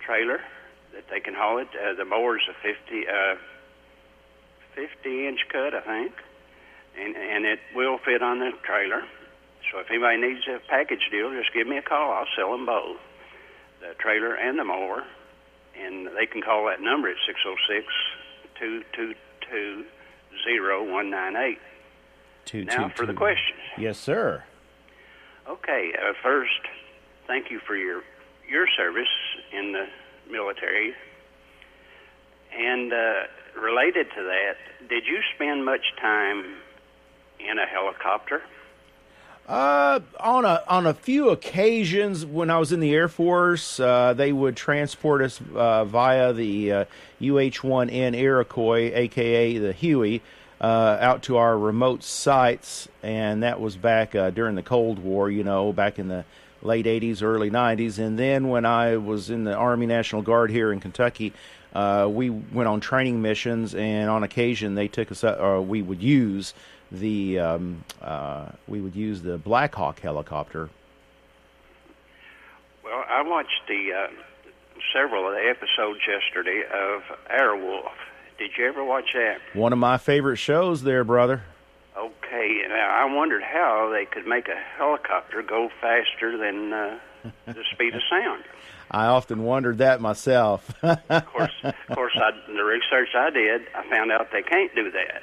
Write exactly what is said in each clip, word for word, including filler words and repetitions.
trailer that they can haul it. Uh, the mower's a fifty, uh, fifty inch cut, I think, and and it will fit on the trailer. So if anybody needs a package deal, just give me a call. I'll sell them both, the trailer and the mower. And they can call that number at six oh six, two two two, oh one nine eight. Two, now two, for two. the questions. Yes, sir. Okay, uh, first, thank you for your your service in the military. And uh, related to that, did you spend much time in a helicopter? Uh, on a on a few occasions when I was in the Air Force, uh, they would transport us uh, via the uh, U H one N Iroquois, a k a the Huey, uh, out to our remote sites, and that was back uh, during the Cold War, you know, back in the late eighties, early nineties. And then when I was in the Army National Guard here in Kentucky, uh, we went on training missions, and on occasion they took us, or uh, we would use the um, uh, we would use the Black Hawk helicopter. Well, I watched the uh, several of the episodes yesterday of Airwolf. Did you ever watch that? One of my favorite shows there, brother. Okay, now I wondered how they could make a helicopter go faster than uh, the speed of sound. I often wondered that myself. Of course, of course, I, the research I did, I found out they can't do that.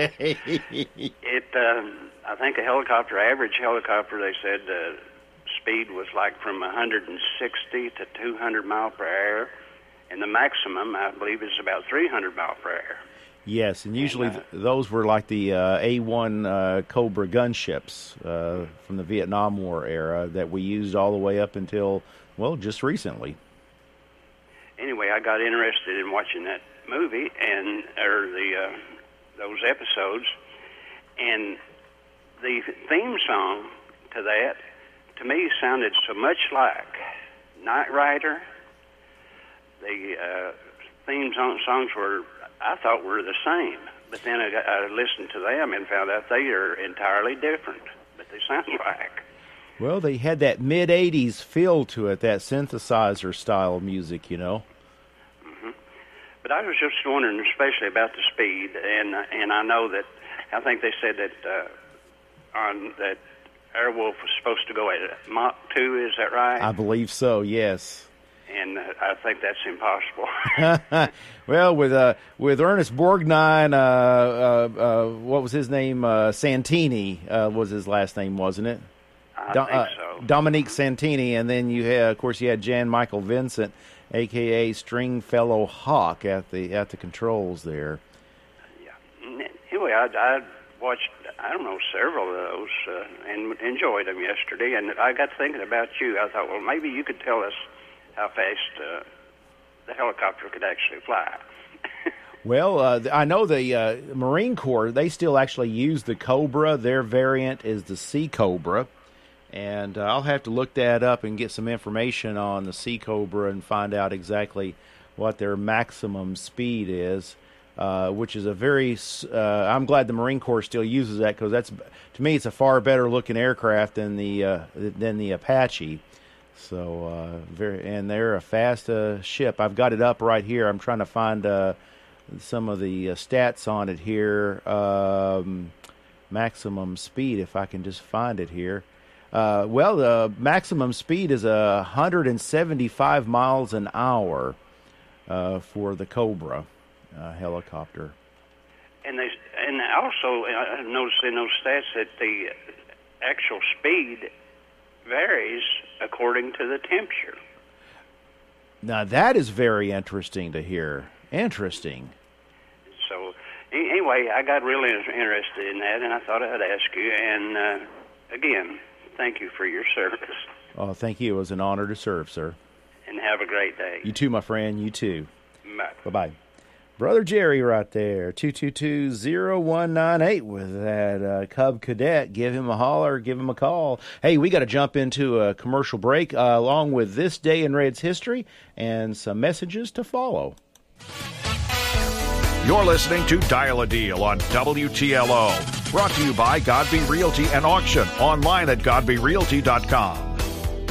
it, um, I think a helicopter, average helicopter, they said the speed was like from one hundred sixty to two hundred mile per hour, and the maximum, I believe, is about three hundred mile per hour. Yes, and usually and, uh, th- those were like the uh, A one uh, Cobra gunships uh, from the Vietnam War era that we used all the way up until, well, just recently. Anyway, I got interested in watching that movie and or the uh, those episodes, and the theme song to that, to me, sounded so much like Knight Rider. The uh, theme song, songs were, I thought, were the same, but then I, got, I listened to them and found out they are entirely different, but they sound like. Well, they had that mid-eighties feel to it, that synthesizer style music, you know. Mm-hmm. But I was just wondering, especially about the speed, and and I know that, I think they said that uh, on that Airwolf was supposed to go at Mach two, is that right? I believe so, yes. And uh, I think that's impossible. Well, with uh, with Ernest Borgnine, uh, uh, uh, what was his name? Uh, Santini uh, was his last name, wasn't it? I Do- think uh, so. Dominique Santini, and then you had, of course, you had Jan Michael Vincent, a k a. Stringfellow Hawk, at the at the controls there. Yeah. Anyway, I, I watched, I don't know, several of those uh, and enjoyed them yesterday, and I got thinking about you. I thought, well, maybe you could tell us how fast uh, the helicopter could actually fly. Well, uh, I know the uh, Marine Corps, they still actually use the Cobra. Their variant is the Sea Cobra. And uh, I'll have to look that up and get some information on the Sea Cobra and find out exactly what their maximum speed is, uh, which is a very, uh, I'm glad the Marine Corps still uses that, because that's, to me, it's a far better looking aircraft than the uh, than the Apache. So, uh, very, and they're a fast uh, ship. I've got it up right here. I'm trying to find uh, some of the uh, stats on it here. Um, maximum speed, if I can just find it here. Uh, well, the maximum speed is uh, one hundred seventy-five miles an hour uh, for the Cobra uh, helicopter. And they, and also, I noticed in those stats that the actual speed varies according to the temperature. Now, that is very interesting to hear. Interesting. So, anyway, I got really interested in that, and I thought I'd ask you. And, uh, again, thank you for your service. Oh, thank you. It was an honor to serve, sir. And have a great day. You too, my friend. You too. Bye. Bye-bye. Brother Jerry right there, two two two, oh one nine eight with that uh, Cub Cadet. Give him a holler, give him a call. Hey, we got to jump into a commercial break uh, along with This Day in Red's History and some messages to follow. You're listening to Dial a Deal on W T L O. Brought to you by Godby Realty and Auction. Online at godby realty dot com.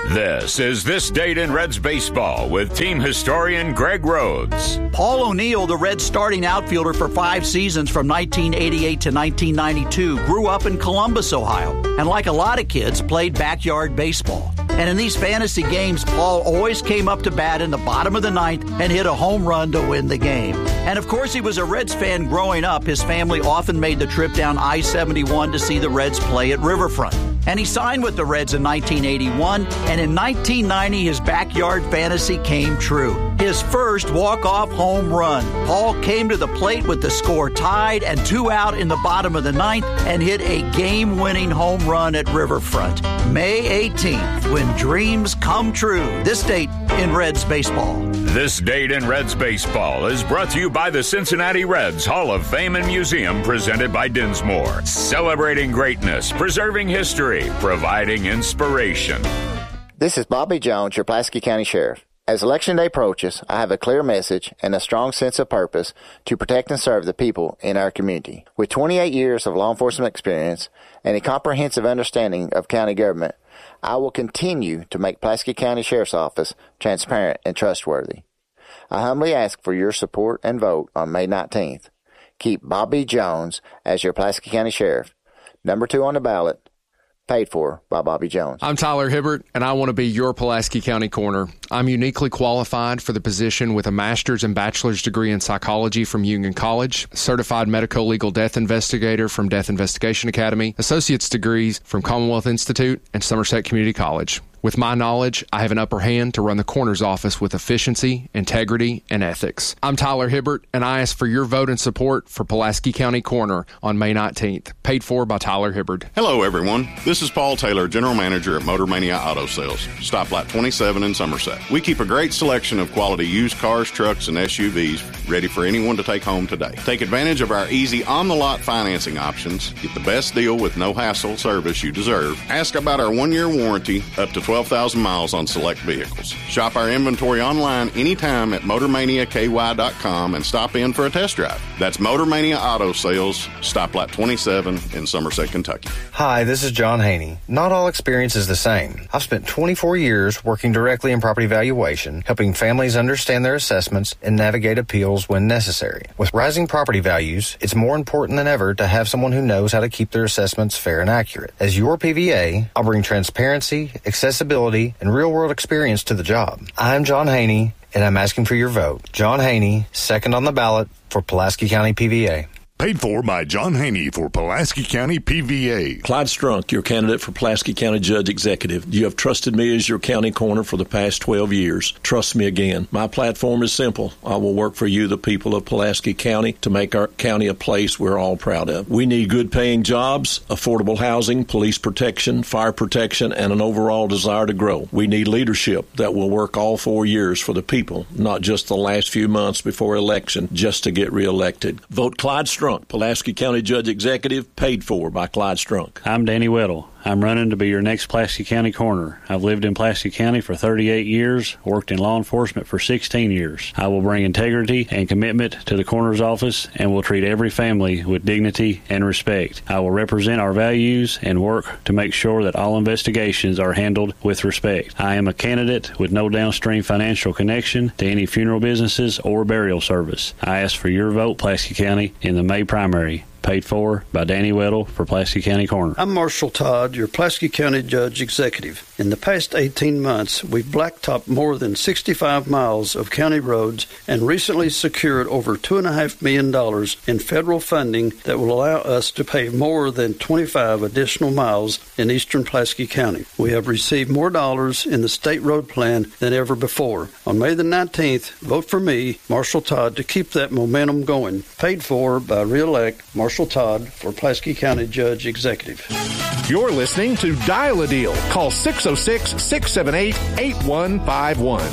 This is This Date in Reds Baseball with team historian Greg Rhodes. Paul O'Neill, the Reds starting outfielder for five seasons from nineteen eighty-eight to nineteen ninety-two, grew up in Columbus, Ohio, and like a lot of kids, played backyard baseball. And in these fantasy games, Paul always came up to bat in the bottom of the ninth and hit a home run to win the game. And of course, he was a Reds fan growing up. His family often made the trip down I seventy-one to see the Reds play at Riverfront. And he signed with the Reds in nineteen eighty-one, and in nineteen ninety, his backyard fantasy came true. His first walk-off home run. Paul came to the plate with the score tied and two out in the bottom of the ninth and hit a game-winning home run at Riverfront. May eighteenth, when dreams come true. This date in Reds baseball. This Date in Reds Baseball is brought to you by the Cincinnati Reds Hall of Fame and Museum, presented by Dinsmore. Celebrating greatness, preserving history, providing inspiration. This is Bobby Jones, your Pulaski County Sheriff. As Election Day approaches, I have a clear message and a strong sense of purpose to protect and serve the people in our community. With twenty-eight years of law enforcement experience and a comprehensive understanding of county government, I will continue to make Pulaski County Sheriff's Office transparent and trustworthy. I humbly ask for your support and vote on May nineteenth. Keep Bobby Jones as your Pulaski County Sheriff. Number two on the ballot. Paid for by Bobby Jones. I'm Tyler Hibbert, and I want to be your Pulaski County coroner. I'm uniquely qualified for the position with a master's and bachelor's degree in psychology from Union College, certified medical legal death investigator from Death Investigation Academy, associate's degrees from Commonwealth Institute and Somerset Community College. With my knowledge, I have an upper hand to run the coroner's office with efficiency, integrity, and ethics. I'm Tyler Hibbert, and I ask for your vote and support for Pulaski County Coroner on May nineteenth. Paid for by Tyler Hibbert. Hello, everyone. This is Paul Taylor, General Manager at Motor Mania Auto Sales, Stoplight twenty-seven in Somerset. We keep a great selection of quality used cars, trucks, and S U Vs ready for anyone to take home today. Take advantage of our easy on-the-lot financing options. Get the best deal with no hassle service you deserve. Ask about our one-year warranty up to twelve thousand miles on select vehicles. Shop our inventory online anytime at motor mania k y dot com and stop in for a test drive. That's Motor Mania Auto Sales, Stoplight twenty-seven in Somerset, Kentucky. Hi, this is John Haney. Not all experience is the same. I've spent twenty-four years working directly in property valuation, helping families understand their assessments and navigate appeals when necessary. With rising property values, it's more important than ever to have someone who knows how to keep their assessments fair and accurate. As your P V A, I'll bring transparency, accessibility, and real-world experience to the job. I'm John Haney, and I'm asking for your vote. John Haney, second on the ballot for Pulaski County P V A. Paid for by John Haney for Pulaski County P V A. Clyde Strunk, your candidate for Pulaski County Judge Executive. You have trusted me as your county coroner for the past twelve years. Trust me again. My platform is simple. I will work for you, the people of Pulaski County, to make our county a place we're all proud of. We need good paying jobs, affordable housing, police protection, fire protection, and an overall desire to grow. We need leadership that will work all four years for the people, not just the last few months before election, just to get reelected. Vote Clyde Strunk, Pulaski County Judge Executive, paid for by Clyde Strunk. I'm Danny Weddle. I'm running to be your next Pulaski County coroner. I've lived in Pulaski County for thirty-eight years, worked in law enforcement for sixteen years. I will bring integrity and commitment to the coroner's office and will treat every family with dignity and respect. I will represent our values and work to make sure that all investigations are handled with respect. I am a candidate with no downstream financial connection to any funeral businesses or burial service. I ask for your vote, Pulaski County, in the May primary. Paid for by Danny Weddle for Pulaski County Coroner. I'm Marshall Todd, your Pulaski County Judge Executive. In the past eighteen months, we've blacktopped more than sixty-five miles of county roads and recently secured over two point five million dollars in federal funding that will allow us to pave more than twenty-five additional miles in eastern Pulaski County. We have received more dollars in the state road plan than ever before. On May the nineteenth, vote for me, Marshall Todd, to keep that momentum going. Paid for by Re-elect Marshall Marshall Todd for Pulaski County Judge Executive. You're listening to Dial a Deal. Call six oh six, six seven eight, eight one five one.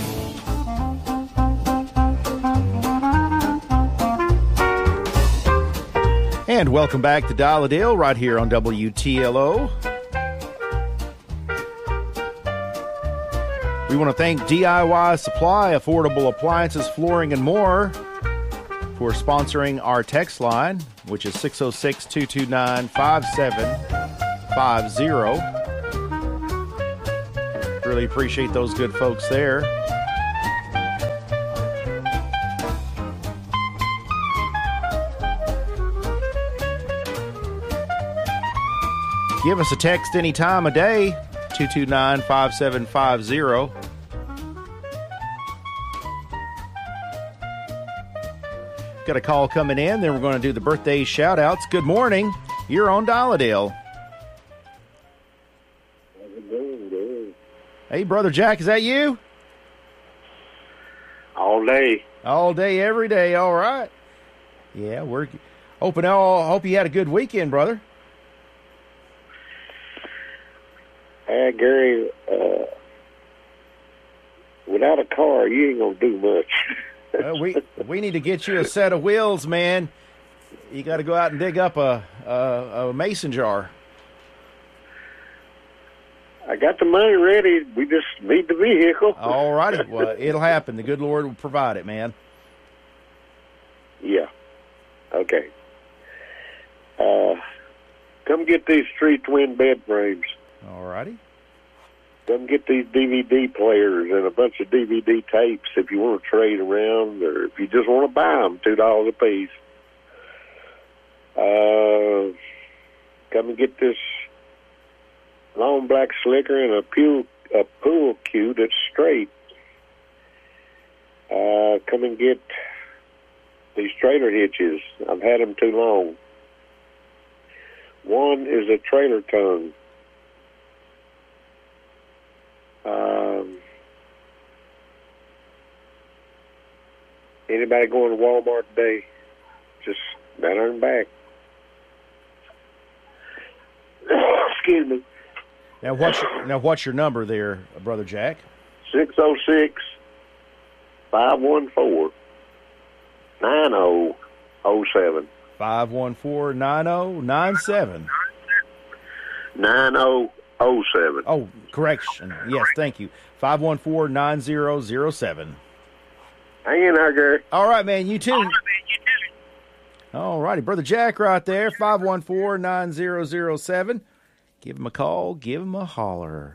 And welcome back to Dial a Deal right here on W T L O. We want to thank D I Y Supply, affordable appliances, flooring, and more for sponsoring our text line, which is six oh six, two two nine, five seven five zero. Really appreciate those good folks there. Give us a text any time of day, two two nine, five seven five zero. Got a call coming in, then we're going to do the birthday shout-outs. Good morning. You're on Dial-A-Dale. Hey, Brother Jack, is that you? All day. All day, every day, all right. Yeah, we're hoping all, hope you had a good weekend, brother. Hey, Gary, uh, without a car, you ain't going to do much. Well, we we need to get you a set of wheels, man. You got to go out and dig up a, a, a mason jar. I got the money ready. We just need the vehicle. All righty. Well, it'll happen. The good Lord will provide it, man. Yeah. Okay. Uh, come get these three twin bed frames. All righty. Come get these D V D players and a bunch of D V D tapes if you want to trade around, or if you just want to buy them, two dollars a piece. Uh, come and get this long black slicker and a pool, a pool cue that's straight. Uh, come and get these trailer hitches. I've had them too long. One is a trailer tongue. Um, anybody going to Walmart today? Just down and back. Excuse me. Now what's your, now what's your number there, Brother Jack? six oh six, five one four, nine oh oh seven. five one four, nine oh nine seven. nine oh oh seven. Oh, correction. Yes, thank you. five one four, nine oh oh seven. Hang in there, Gary. All right, man. You too. All righty. Brother Jack right there, five one four, nine oh oh seven. Give him a call. Give him a holler.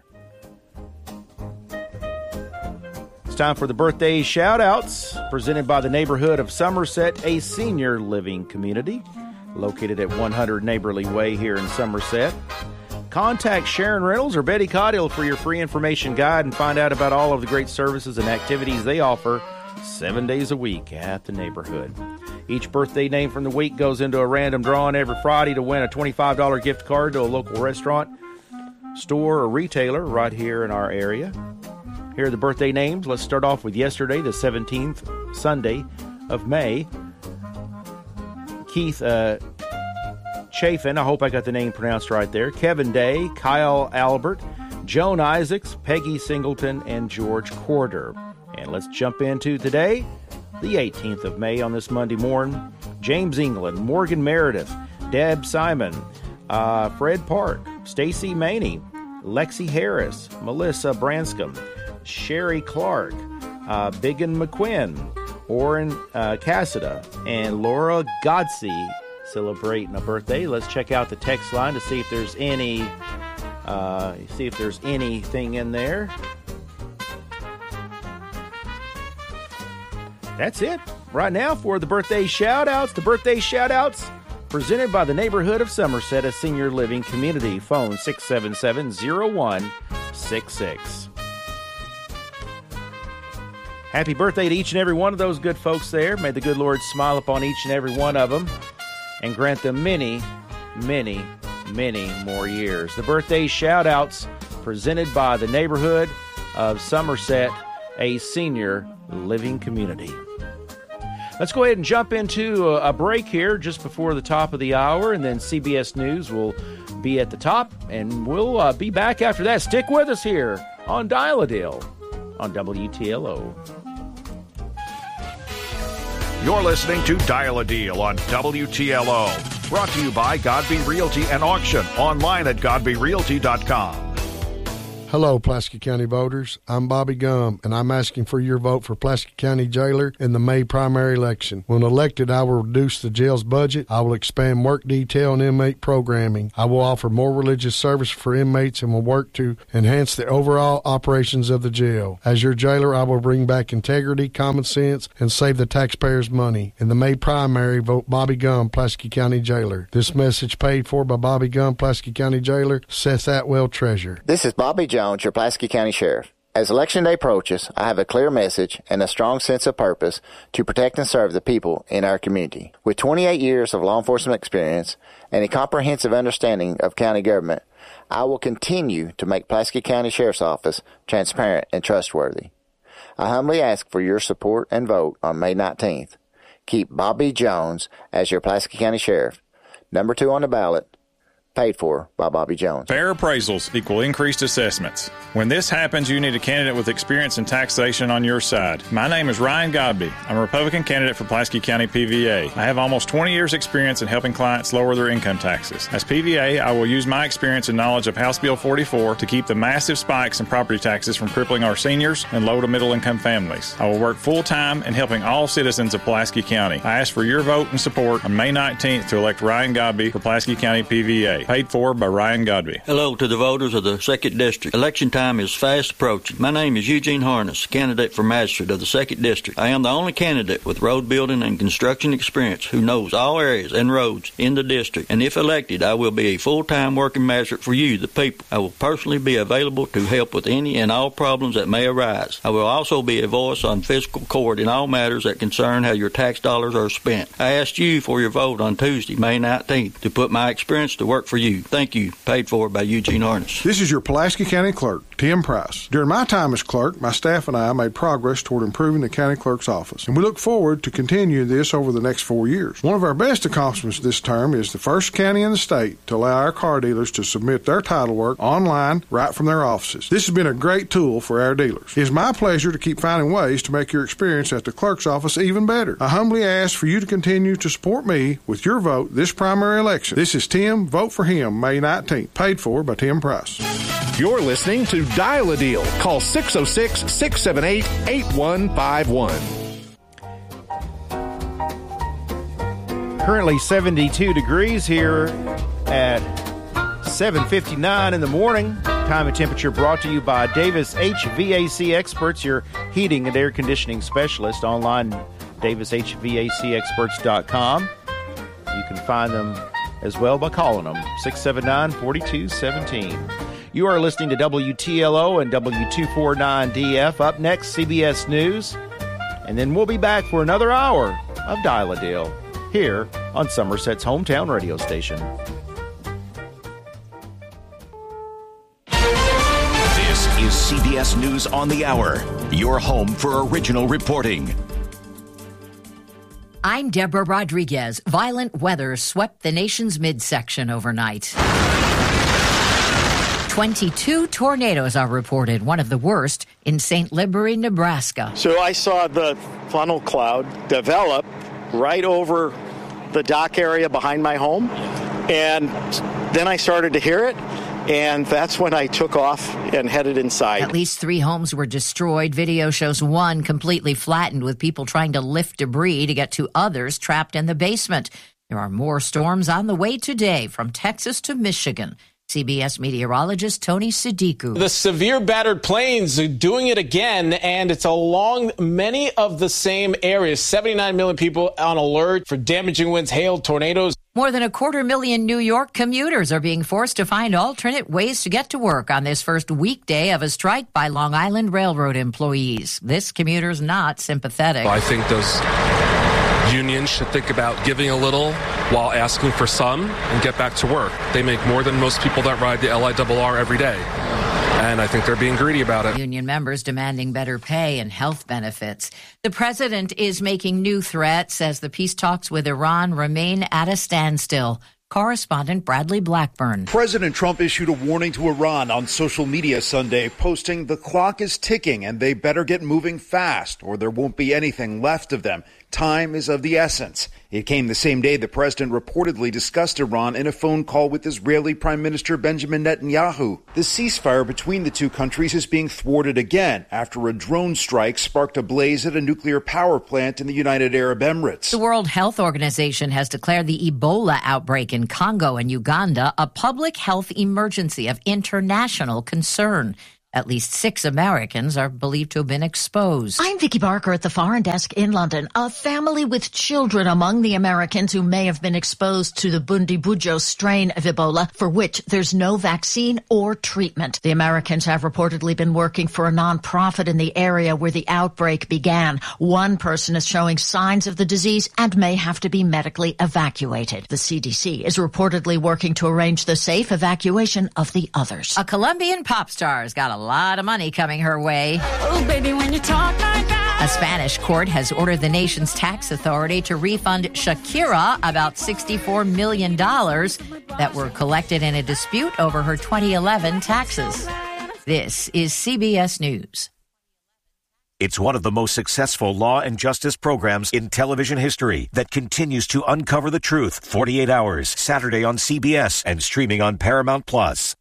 It's time for the birthday shout-outs, presented by the neighborhood of Somerset, a senior living community located at one hundred Neighborly Way here in Somerset. Contact Sharon Reynolds or Betty Caudill for your free information guide and find out about all of the great services and activities they offer seven days a week at the neighborhood. Each birthday name from the week goes into a random drawing every Friday to win a twenty-five dollars gift card to a local restaurant, store, or retailer right here in our area. Here are the birthday names. Let's start off with yesterday, the seventeenth, Sunday of May. Keith uh, Chafin, I hope I got the name pronounced right there. Kevin Day, Kyle Albert, Joan Isaacs, Peggy Singleton, and George Corder. And let's jump into today, the eighteenth of May on this Monday morning. James England, Morgan Meredith, Deb Simon, uh, Fred Park, Stacy Maney, Lexi Harris, Melissa Branscombe, Sherry Clark, uh, Biggin McQuinn, Orrin uh, Cassida, and Laura Godsey celebrating a birthday. Let's check out the text line to see if there's any, uh, see if there's anything in there. That's it right now for the birthday shout-outs. The birthday shout-outs presented by the neighborhood of Somerset, a senior living community. Phone six seven seven, zero one six six. Happy birthday to each and every one of those good folks there. May the good Lord smile upon each and every one of them and grant them many, many, many more years. The birthday shout-outs presented by the neighborhood of Somerset, a senior living community. Let's go ahead and jump into a break here just before the top of the hour, and then C B S News will be at the top, and we'll uh, be back after that. Stick with us here on Dial-A-Dale on W T L O. You're listening to Dial-A-Deal on W T L O. Brought to you by Godby Realty and Auction. Online at godby realty dot com. Hello, Pulaski County voters. I'm Bobby Gum, and I'm asking for your vote for Pulaski County Jailer in the May primary election. When elected, I will reduce the jail's budget. I will expand work detail and inmate programming. I will offer more religious service for inmates and will work to enhance the overall operations of the jail. As your jailer, I will bring back integrity, common sense, and save the taxpayers' money. In the May primary, vote Bobby Gum, Pulaski County Jailer. This message paid for by Bobby Gum, Pulaski County Jailer, Seth Atwell, Treasurer. This is Bobby Jones, your Pulaski County Sheriff. As Election Day approaches, I have a clear message and a strong sense of purpose to protect and serve the people in our community. With twenty-eight years of law enforcement experience and a comprehensive understanding of county government, I will continue to make Pulaski County Sheriff's Office transparent and trustworthy. I humbly ask for your support and vote on May nineteenth. Keep Bobby Jones as your Pulaski County Sheriff. Number two on the ballot. Paid for by Bobby Jones. Fair appraisals equal increased assessments. When this happens, you need a candidate with experience in taxation on your side. My name is Ryan Godby. I'm a Republican candidate for Pulaski County P V A. I have almost twenty years experience in helping clients lower their income taxes. As P V A, I will use my experience and knowledge of House Bill forty-four to keep the massive spikes in property taxes from crippling our seniors and low to middle income families. I will work full time in helping all citizens of Pulaski County. I ask for your vote and support on May nineteenth to elect Ryan Godby for Pulaski County P V A. Paid for by Ryan Godby. Hello to the voters of the second District. Election time is fast approaching. My name is Eugene Harness, candidate for magistrate of the second District. I am the only candidate with road building and construction experience who knows all areas and roads in the district. And if elected, I will be a full-time working magistrate for you, the people. I will personally be available to help with any and all problems that may arise. I will also be a voice on fiscal court in all matters that concern how your tax dollars are spent. I asked you for your vote on Tuesday, May nineteenth, to put my experience to work for you. Thank you. Paid for by Eugene Harness. This is your Pulaski County Clerk, Tim Price. During my time as clerk, my staff and I made progress toward improving the county clerk's office, and we look forward to continuing this over the next four years. One of our best accomplishments this term is the first county in the state to allow our car dealers to submit their title work online right from their offices. This has been a great tool for our dealers. It is my pleasure to keep finding ways to make your experience at the clerk's office even better. I humbly ask for you to continue to support me with your vote this primary election. This is Tim. Vote for him May nineteenth. Paid for by Tim Price. You're listening to Dial a Deal. Call six oh six, six seven eight, eight one five one. Currently seventy-two degrees here at seven fifty-nine in the morning. Time and temperature brought to you by Davis H V A C Experts, your heating and air conditioning specialist. Online, davis h v a c experts dot com. You can find them as well by calling them, six seven nine, four two one seven. You are listening to W T L O and W two forty-nine D F. Up next, C B S News. And then we'll be back for another hour of Dial a Deal here on Somerset's hometown radio station. This is C B S News on the Hour, your home for original reporting. I'm Deborah Rodriguez. Violent weather swept the nation's midsection overnight. twenty-two tornadoes are reported, one of the worst in Saint Libery, Nebraska. So I saw the funnel cloud develop right over the dock area behind my home, and then I started to hear it. And that's when I took off and headed inside. At least three homes were destroyed. Video shows one completely flattened with people trying to lift debris to get to others trapped in the basement. There are more storms on the way today from Texas to Michigan. C B S meteorologist Tony Sadiku. The severe battered plains are doing it again, and it's along many of the same areas. seventy-nine million people on alert for damaging winds, hail, tornadoes. More than a quarter million New York commuters are being forced to find alternate ways to get to work on this first weekday of a strike by Long Island Railroad employees. This commuter's not sympathetic. I think those unions should think about giving a little while asking for some and get back to work. They make more than most people that ride the L I R R every day. And I think they're being greedy about it. Union members demanding better pay and health benefits. The president is making new threats as the peace talks with Iran remain at a standstill. Correspondent Bradley Blackburn. President Trump issued a warning to Iran on social media Sunday, posting, "The clock is ticking and they better get moving fast or there won't be anything left of them. Time is of the essence. It came the same day the president reportedly discussed Iran in a phone call with Israeli Prime Minister Benjamin Netanyahu. The ceasefire between the two countries is being thwarted again after a drone strike sparked a blaze at a nuclear power plant in the United Arab Emirates. The World Health Organization has declared the Ebola outbreak in Congo and Uganda a public health emergency of international concern. At least six Americans are believed to have been exposed. I'm Vicki Barker at the Foreign Desk in London. A family with children among the Americans who may have been exposed to the Bundibugyo strain of Ebola, for which there's no vaccine or treatment. The Americans have reportedly been working for a nonprofit in the area where the outbreak began. One person is showing signs of the disease and may have to be medically evacuated. The C D C is reportedly working to arrange the safe evacuation of the others. A Colombian pop star has got a lot of money coming her way. Oh, baby, when you talk like that. A Spanish court has ordered the nation's tax authority to refund Shakira about sixty-four million dollars that were collected in a dispute over her twenty eleven taxes. This is C B S News. It's one of the most successful law and justice programs in television history that continues to uncover the truth. forty-eight hours, Saturday on C B S and streaming on Paramount Plus.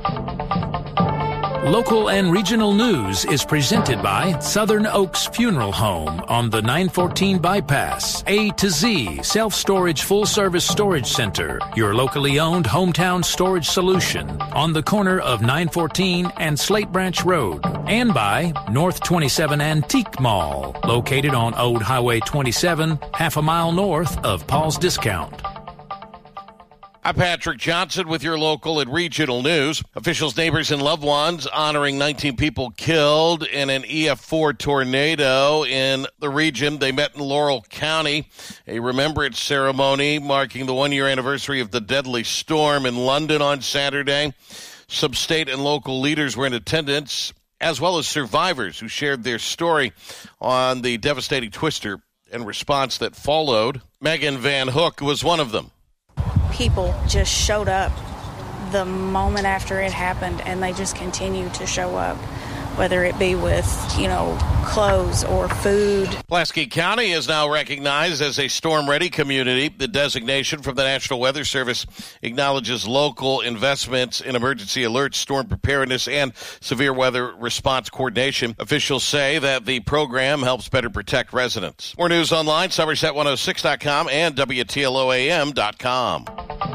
Local and regional news is presented by Southern Oaks Funeral Home on the nine fourteen bypass. A to Z Self-Storage Full-Service Storage Center, your locally owned hometown storage solution on the corner of nine fourteen and Slate Branch Road. And by North twenty-seven Antique Mall, located on Old Highway twenty-seven, half a mile north of Paul's Discount. I'm Patrick Johnson with your local and regional news. Officials, neighbors, and loved ones honoring nineteen people killed in an E F four tornado in the region. They met in Laurel County. A remembrance ceremony marking the one-year anniversary of the deadly storm in London on Saturday. Some state and local leaders were in attendance, as well as survivors who shared their story on the devastating twister and response that followed. Megan Van Hook was one of them. People just showed up the moment after it happened, and they just continue to show up, whether it be with, you know, clothes or food. Pulaski County is now recognized as a storm-ready community. The designation from the National Weather Service acknowledges local investments in emergency alerts, storm preparedness, and severe weather response coordination. Officials say that the program helps better protect residents. More news online, Somerset one oh six dot com and W T L O A M dot com.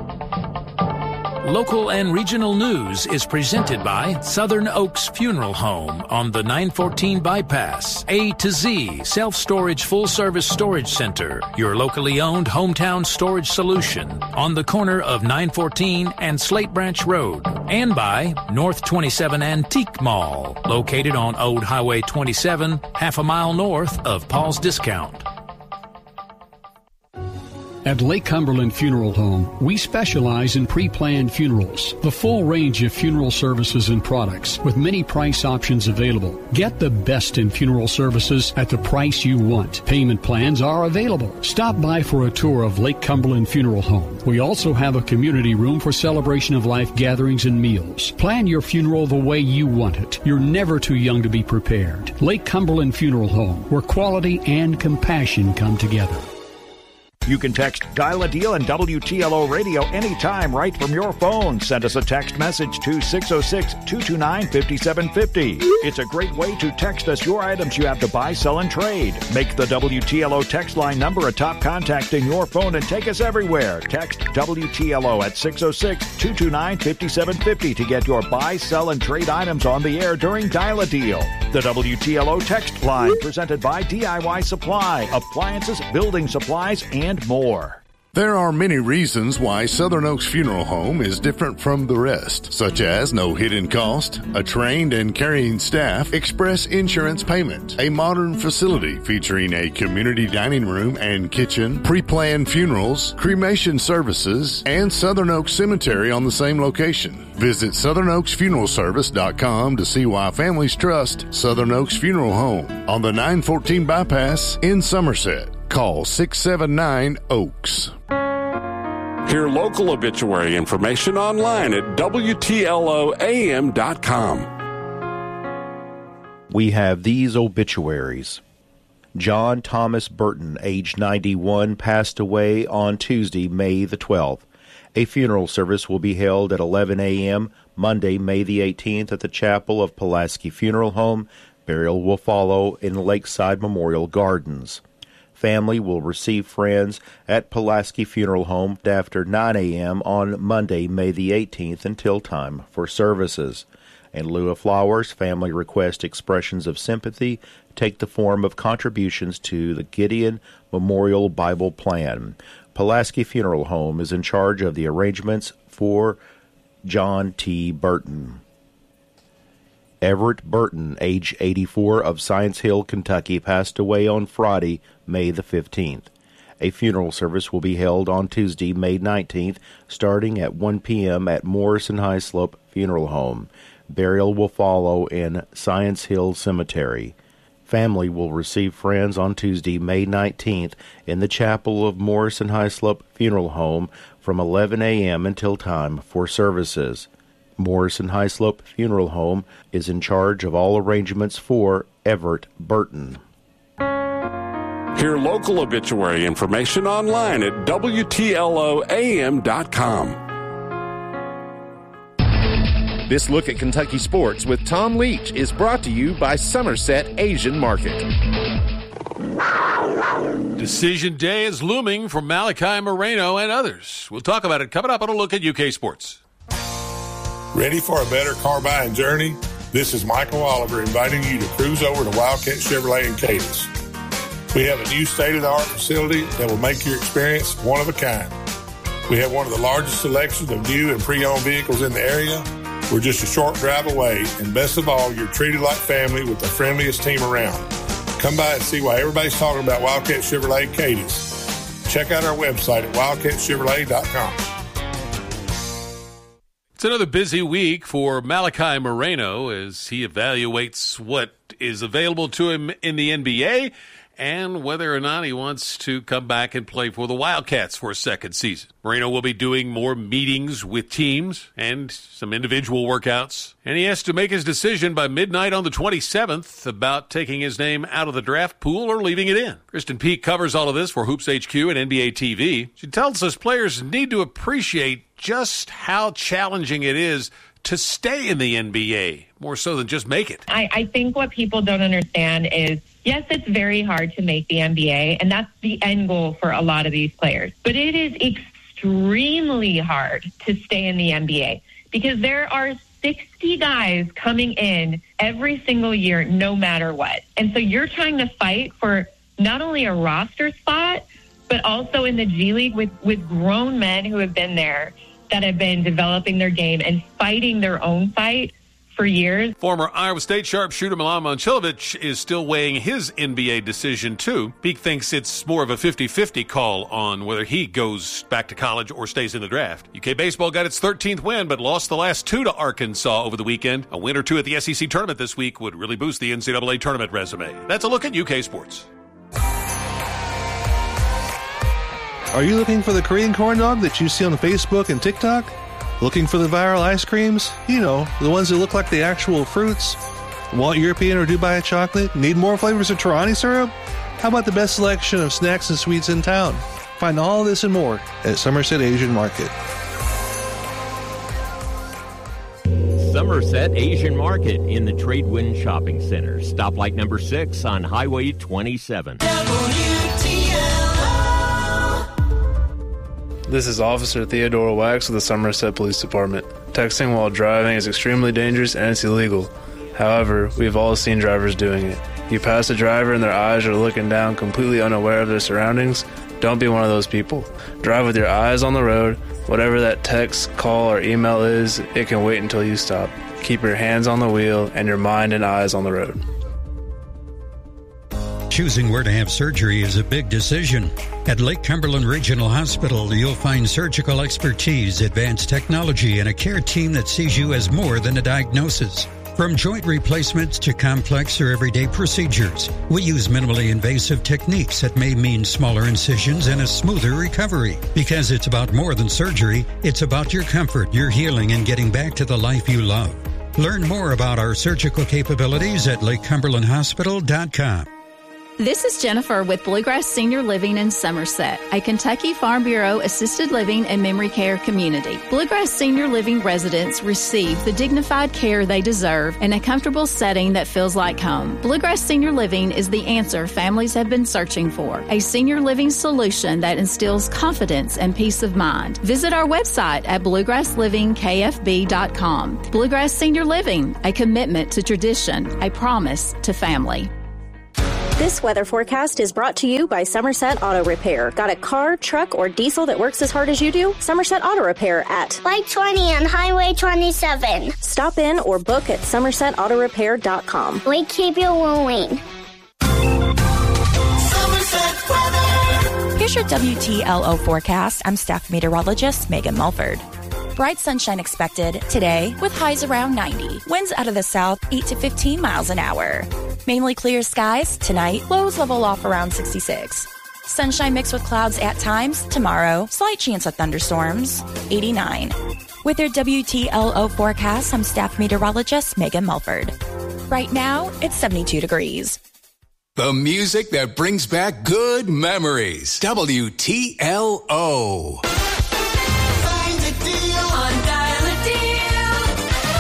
Local and regional news is presented by Southern Oaks Funeral Home on the nine fourteen bypass. A to Z Self-Storage Full-Service Storage Center, your locally owned hometown storage solution on the corner of nine fourteen and Slate Branch Road. And by North twenty-seven Antique Mall, located on Old Highway twenty-seven, half a mile north of Paul's Discount. At Lake Cumberland Funeral Home, we specialize in pre-planned funerals. The full range of funeral services and products with many price options available. Get the best in funeral services at the price you want. Payment plans are available. Stop by for a tour of Lake Cumberland Funeral Home. We also have a community room for celebration of life gatherings and meals. Plan your funeral the way you want it. You're never too young to be prepared. Lake Cumberland Funeral Home, where quality and compassion come together. You can text Dial a Deal and W T L O Radio anytime right from your phone. Send us a text message to six oh six, two two nine, five seven five oh. It's a great way to text us your items you have to buy, sell, and trade. Make the W T L O text line number a top contact in your phone and take us everywhere. Text W T L O at six oh six, two two nine, five seven five oh to get your buy, sell, and trade items on the air during Dial a Deal. The W T L O text line presented by D I Y Supply, appliances, building supplies, and more. There are many reasons why Southern Oaks Funeral Home is different from the rest, such as no hidden cost, a trained and caring staff, express insurance payment, a modern facility featuring a community dining room and kitchen, pre-planned funerals, cremation services, and Southern Oaks Cemetery on the same location. Visit southern oaks funeral service dot com to see why families trust Southern Oaks Funeral Home on the nine fourteen bypass in Somerset. Call six seven nine, Oaks. Hear local obituary information online at W T L O A M dot com. We have these obituaries. John Thomas Burton, age ninety-one, passed away on Tuesday, May the twelfth. A funeral service will be held at eleven a.m. Monday, May the eighteenth at the chapel of Pulaski Funeral Home. Burial will follow in Lakeside Memorial Gardens. Family will receive friends at Pulaski Funeral Home after nine a.m. on Monday, May the eighteenth until time for services. In lieu of flowers, family request expressions of sympathy take the form of contributions to the Gideon Memorial Bible Plan. Pulaski Funeral Home is in charge of the arrangements for John T. Burton. Everett Burton, age eighty-four, of Science Hill, Kentucky, passed away on Friday, May the fifteenth. A funeral service will be held on Tuesday, May nineteenth, starting at one p.m. at Morrison Highslope Funeral Home. Burial will follow in Science Hill Cemetery. Family will receive friends on Tuesday, May nineteenth, in the chapel of Morrison Highslope Funeral Home from eleven a.m. until time for services. Morrison Highslope Funeral Home is in charge of all arrangements for Everett Burton. Hear local obituary information online at W T L O A M dot com. This look at Kentucky sports with Tom Leach is brought to you by Somerset Asian Market. Decision day is looming for Malachi Moreno and others. We'll talk about it coming up on a look at U K Sports. Ready for a better car buying journey? This is Michael Oliver inviting you to cruise over to Wildcat Chevrolet in Cadiz. We have a new state-of-the-art facility that will make your experience one of a kind. We have one of the largest selections of new and pre-owned vehicles in the area. We're just a short drive away, and best of all, you're treated like family with the friendliest team around. Come by and see why everybody's talking about Wildcat Chevrolet Cadiz. Check out our website at wildcat chevrolet dot com. It's another busy week for Malachi Moreno as he evaluates what is available to him in the N B A and whether or not he wants to come back and play for the Wildcats for a second season. Moreno will be doing more meetings with teams and some individual workouts, and he has to make his decision by midnight on the twenty-seventh about taking his name out of the draft pool or leaving it in. Kristen Peak covers all of this for Hoops H Q and N B A T V. She tells us players need to appreciate just how challenging it is to stay in the N B A, more so than just make it. I, I think what people don't understand is, yes, it's very hard to make the N B A, and that's the end goal for a lot of these players. But it is extremely hard to stay in the N B A because there are sixty guys coming in every single year, no matter what. And so you're trying to fight for not only a roster spot, but also in the G League with, with grown men who have been there, that have been developing their game and fighting their own fight for years. Former Iowa State sharpshooter Milan Momcilovic is still weighing his N B A decision, too. Peak thinks it's more of a fifty-fifty call on whether he goes back to college or stays in the draft. U K baseball got its thirteenth win, but lost the last two to Arkansas over the weekend. A win or two at the S E C tournament this week would really boost the N C double A tournament resume. That's a look at U K sports. Are you looking for the Korean corn dog that you see on Facebook and TikTok? Looking for the viral ice creams? You know, the ones that look like the actual fruits? Want European or Dubai chocolate? Need more flavors of Torani syrup? How about the best selection of snacks and sweets in town? Find all this and more at Somerset Asian Market. Somerset Asian Market in the Tradewind Shopping Center. Stoplight number six on Highway twenty-seven. This is Officer Theodore Wax of the Somerset Police Department. Texting while driving is extremely dangerous and it's illegal. However, we've all seen drivers doing it. You pass a driver and their eyes are looking down, completely unaware of their surroundings. Don't be one of those people. Drive with your eyes on the road. Whatever that text, call, or email is, it can wait until you stop. Keep your hands on the wheel and your mind and eyes on the road. Choosing where to have surgery is a big decision. At Lake Cumberland Regional Hospital, you'll find surgical expertise, advanced technology, and a care team that sees you as more than a diagnosis. From joint replacements to complex or everyday procedures, we use minimally invasive techniques that may mean smaller incisions and a smoother recovery. Because it's about more than surgery, it's about your comfort, your healing, and getting back to the life you love. Learn more about our surgical capabilities at lake cumberland hospital dot com. This is Jennifer with Bluegrass Senior Living in Somerset, a Kentucky Farm Bureau assisted living and memory care community. Bluegrass Senior Living residents receive the dignified care they deserve in a comfortable setting that feels like home. Bluegrass Senior Living is the answer families have been searching for, a senior living solution that instills confidence and peace of mind. Visit our website at bluegrass living k f b dot com. Bluegrass Senior Living, a commitment to tradition, a promise to family. This weather forecast is brought to you by Somerset Auto Repair. Got a car, truck, or diesel that works as hard as you do? Somerset Auto Repair at Light twenty on Highway twenty-seven. Stop in or book at somerset auto repair dot com. We keep you moving. Here's your W T L O forecast. I'm staff meteorologist Megan Mulford. Bright sunshine expected today with highs around ninety. Winds out of the south eight to fifteen miles an hour. Mainly clear skies tonight. Lows level off around sixty-six. Sunshine mixed with clouds at times. Tomorrow, slight chance of thunderstorms. eighty-nine. With your W T L O forecast, I'm staff meteorologist Megan Mulford. Right now, it's seventy-two degrees. The music that brings back good memories. W T L O. Find a deal on Dial a Deal.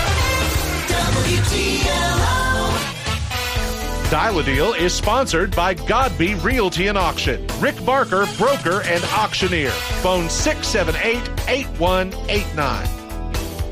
W T L O. Dial a Deal is sponsored by Godby Realty and Auction. Rick Barker, broker and auctioneer. Phone six seven eight, eight one eight nine.